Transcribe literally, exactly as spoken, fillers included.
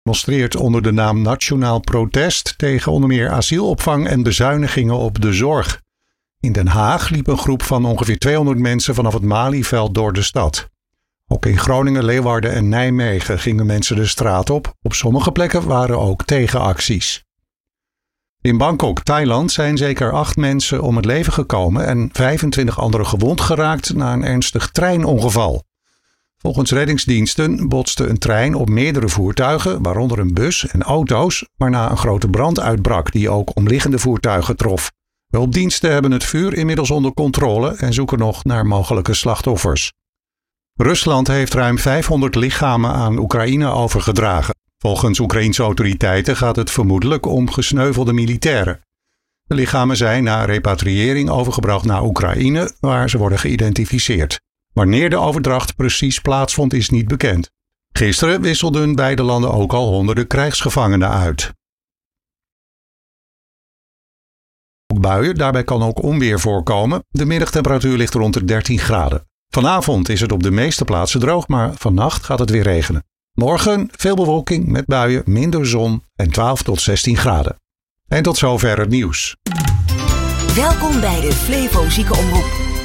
demonstreert onder de naam Nationaal Protest tegen onder meer asielopvang en bezuinigingen op de zorg. In Den Haag liep een groep van ongeveer tweehonderd mensen vanaf het Malieveld door de stad. Ook in Groningen, Leeuwarden en Nijmegen gingen mensen de straat op. Op sommige plekken waren ook tegenacties. In Bangkok, Thailand, zijn zeker acht mensen om het leven gekomen en vijfentwintig anderen gewond geraakt na een ernstig treinongeval. Volgens reddingsdiensten botste een trein op meerdere voertuigen, waaronder een bus en auto's, waarna een grote brand uitbrak die ook omliggende voertuigen trof. Hulpdiensten hebben het vuur inmiddels onder controle en zoeken nog naar mogelijke slachtoffers. Rusland heeft ruim vijfhonderd lichamen aan Oekraïne overgedragen. Volgens Oekraïense autoriteiten gaat het vermoedelijk om gesneuvelde militairen. De lichamen zijn na repatriëring overgebracht naar Oekraïne, waar ze worden geïdentificeerd. Wanneer de overdracht precies plaatsvond is niet bekend. Gisteren wisselden beide landen ook al honderden krijgsgevangenen uit. Buien, daarbij kan ook onweer voorkomen. De middagtemperatuur ligt rond de dertien graden. Vanavond is het op de meeste plaatsen droog, maar vannacht gaat het weer regenen. Morgen veel bewolking met buien, minder zon en twaalf tot zestien graden. En tot zover het nieuws. Welkom bij de Flevo Ziekenomroep.